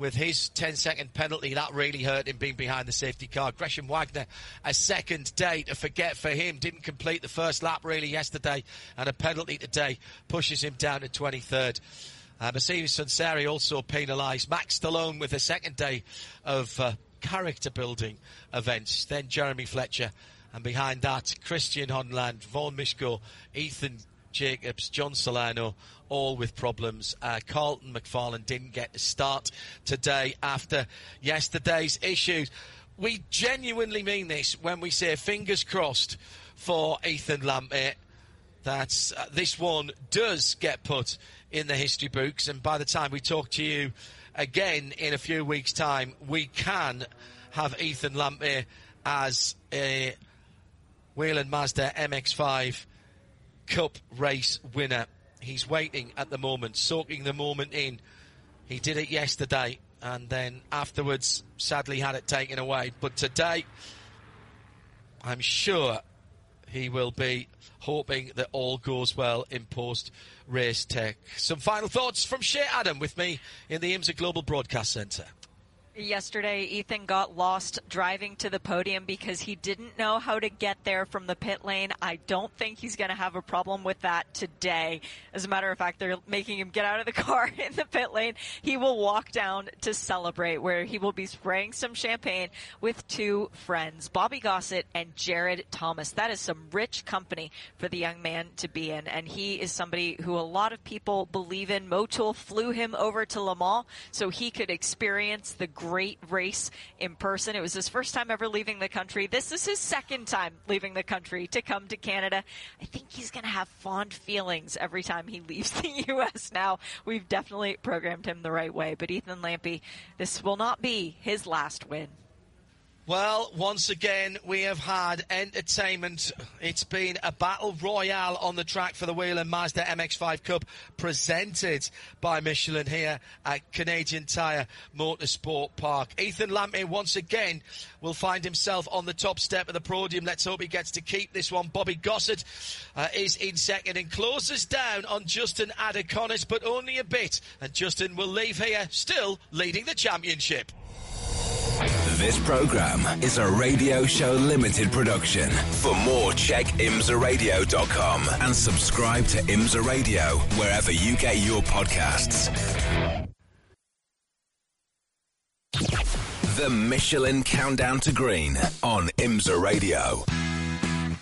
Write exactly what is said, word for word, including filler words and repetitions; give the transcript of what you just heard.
with his ten-second penalty. That really hurt him, being behind the safety car. Gresham Wagner, a second day to forget for him. Didn't complete the first lap really yesterday, and a penalty today pushes him down to twenty-third. Uh, Mercedes Sunseri also penalised. Max Stallone with a second day of uh, character-building events. Then Jeremy Fletcher. And behind that, Christian Honland, Vaughan Mishko, Ethan Jacobs, John Solano, all with problems. Uh, Carlton McFarlane didn't get to start today after yesterday's issues. We genuinely mean this when we say fingers crossed for Ethan Lamptey that uh, this one does get put in the history books, and by the time we talk to you again in a few weeks' time, we can have Ethan Lamptey as a Whelen Mazda M X five Cup race winner. He's waiting at the moment, soaking the moment in. He did it yesterday, and then afterwards, sadly, had it taken away. But today, I'm sure he will be hoping that all goes well in post-race tech. Some final thoughts from Shea Adam with me in the IMSA Global Broadcast Centre. Yesterday, Ethan got lost driving to the podium because he didn't know how to get there from the pit lane. I don't think he's going to have a problem with that today. As a matter of fact, they're making him get out of the car in the pit lane. He will walk down to celebrate, where he will be spraying some champagne with two friends, Bobby Gossett and Jared Thomas. That is some rich company for the young man to be in, and he is somebody who a lot of people believe in. Motul flew him over to Le Mans so he could experience the great race in person. It was his first time ever leaving the country. This is his second time leaving the country to come to Canada. I think he's going to have fond feelings every time he leaves the U S now. We've definitely programmed him the right way. But Ethan Lamptey, this will not be his last win. Well, once again, we have had entertainment. It's been a battle royale on the track for the Whelen Mazda M X five Cup, presented by Michelin here at Canadian Tire Motorsport Park. Ethan Lamptey, once again, will find himself on the top step of the podium. Let's hope he gets to keep this one. Bobby Gossett uh, is in second and closes down on Justin Adaconis, but only a bit. And Justin will leave here still leading the championship. This program is a Radio Show Limited production. For more, check imsa radio dot com and subscribe to IMSA Radio wherever you get your podcasts. The Michelin Countdown to Green on IMSA Radio.